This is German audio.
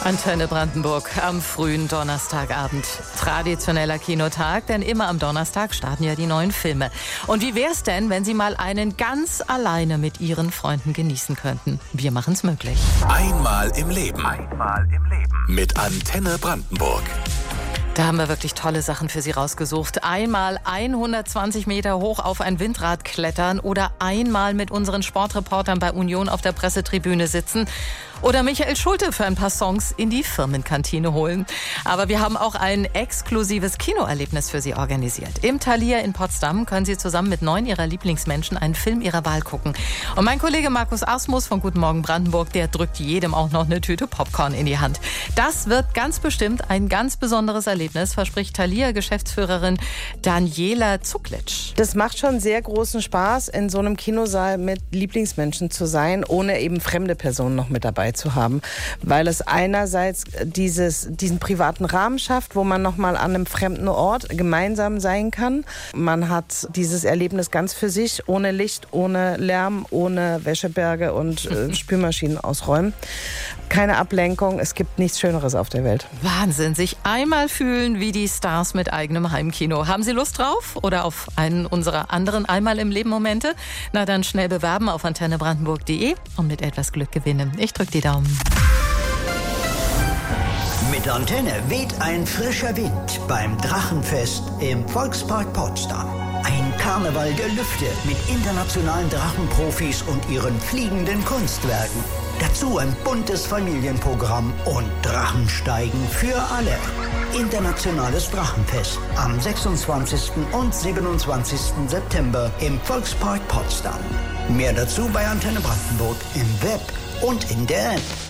Antenne Brandenburg am frühen Donnerstagabend. Traditioneller Kinotag, denn immer am Donnerstag starten ja die neuen Filme. Und wie wär's denn, wenn Sie mal einen ganz alleine mit Ihren Freunden genießen könnten? Wir machen's möglich. Einmal im Leben. Mit Antenne Brandenburg. Da haben wir wirklich tolle Sachen für Sie rausgesucht. Einmal 120 Meter hoch auf ein Windrad klettern oder einmal mit unseren Sportreportern bei Union auf der Pressetribüne sitzen oder Michael Schulte für ein paar Songs in die Firmenkantine holen. Aber wir haben auch ein exklusives Kinoerlebnis für Sie organisiert. Im Thalia in Potsdam können Sie zusammen mit 9 Ihrer Lieblingsmenschen einen Film Ihrer Wahl gucken. Und mein Kollege Markus Asmus von Guten Morgen Brandenburg, der drückt jedem auch noch eine Tüte Popcorn in die Hand. Das wird ganz bestimmt ein ganz besonderes Erlebnis, verspricht Thalia-Geschäftsführerin Daniela Zuklitsch. Das macht schon sehr großen Spaß, in so einem Kinosaal mit Lieblingsmenschen zu sein, ohne eben fremde Personen noch mit dabei zu haben, weil es einerseits diesen privaten Rahmen schafft, wo man nochmal an einem fremden Ort gemeinsam sein kann. Man hat dieses Erlebnis ganz für sich, ohne Licht, ohne Lärm, ohne Wäscheberge und Spülmaschinen ausräumen. Keine Ablenkung, es gibt nichts Schöneres auf der Welt. Wahnsinn, sich einmal fühlen wie die Stars mit eigenem Heimkino. Haben Sie Lust drauf? Oder auf einen unserer anderen Einmal-im-Leben-Momente? Na dann schnell bewerben auf antennebrandenburg.de und mit etwas Glück gewinnen. Ich drücke die Daumen. Mit Antenne weht ein frischer Wind beim Drachenfest im Volkspark Potsdam. Ein Karneval der Lüfte mit internationalen Drachenprofis und ihren fliegenden Kunstwerken. Dazu ein buntes Familienprogramm und Drachensteigen für alle. Internationales Drachenfest am 26. und 27. September im Volkspark Potsdam. Mehr dazu bei Antenne Brandenburg im Web und in der App.